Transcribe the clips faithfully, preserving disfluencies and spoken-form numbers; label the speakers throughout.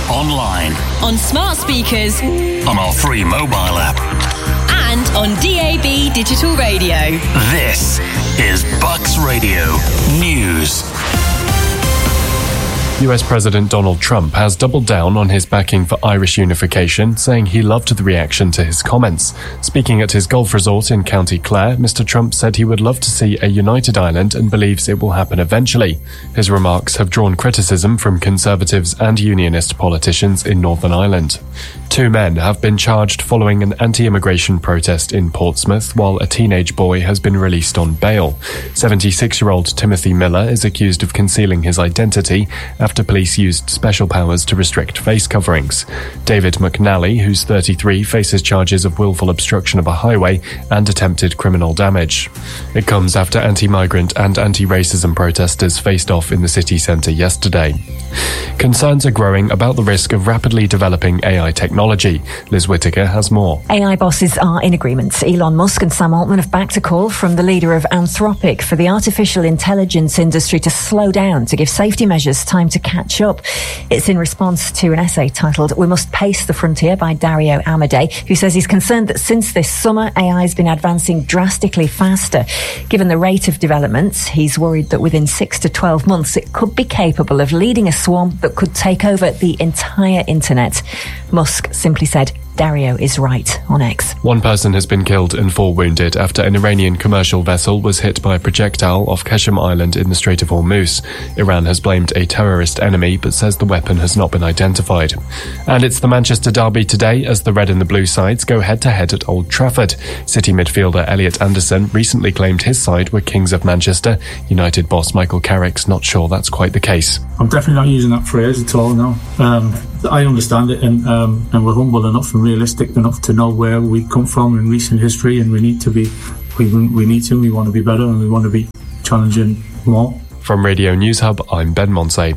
Speaker 1: online,
Speaker 2: on smart speakers,
Speaker 1: on our free mobile app,
Speaker 2: and on D A B digital radio.
Speaker 1: This is Bucks Radio News.
Speaker 3: U S President Donald Trump has doubled down on his backing for Irish unification, saying he loved the reaction to his comments. Speaking at his golf resort in County Clare, Mister Trump said he would love to see a united Ireland and believes it will happen eventually. His remarks have drawn criticism from Conservatives and Unionist politicians in Northern Ireland. Two men have been charged following an anti-immigration protest in Portsmouth, while a teenage boy has been released on bail. seventy-six-year-old Timothy Miller is accused of concealing his identity after police used special powers to restrict face coverings. David McNally, who's thirty-three, faces charges of willful obstruction of a highway and attempted criminal damage. It comes after anti-migrant and anti-racism protesters faced off in the city centre yesterday. Concerns are growing about the risk of rapidly developing A I technology. Liz Whittaker has more.
Speaker 4: A I bosses are in agreement. Elon Musk and Sam Altman have backed a call from the leader of Anthropic for the artificial intelligence industry to slow down to give safety measures time to catch up. It's in response to an essay titled "We Must Pace the Frontier" by Dario Amodei, who says he's concerned that since this summer, A I has been advancing drastically faster. Given the rate of development, he's worried that within six to twelve months, it could be capable of leading a swarm that could take over the entire internet. Musk simply said, "Dario is right," on X.
Speaker 3: One person has been killed and four wounded after an Iranian commercial vessel was hit by a projectile off Qeshm Island in the Strait of Hormuz. Iran has blamed a terrorist enemy but says the weapon has not been identified. And it's the Manchester derby today as the red and the blue sides go head-to-head at Old Trafford. City midfielder Elliot Anderson recently claimed his side were kings of Manchester. United boss Michael Carrick's not sure that's quite the case.
Speaker 5: I'm definitely not using that phrase at all, no. Um, I understand it, and um, and we're humble enough and realistic enough to know where we come from in recent history, and we need to be, we we need to, we want to be better, and we want to be challenging more.
Speaker 3: From Radio News Hub, I'm Ben Monsey.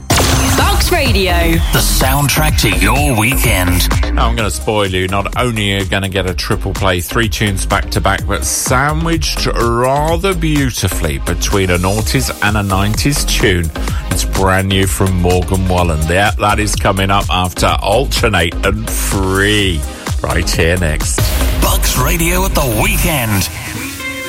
Speaker 2: Bucks Radio,
Speaker 1: the soundtrack to your weekend.
Speaker 6: Now I'm going to spoil you. Not only are you going to get a triple play, three tunes back to back, but sandwiched rather beautifully between a noughties and a nineties tune. It's brand new from Morgan Wallen. Yeah, that is coming up after Alternate and Free. Right here next.
Speaker 1: Bucks Radio at the weekend.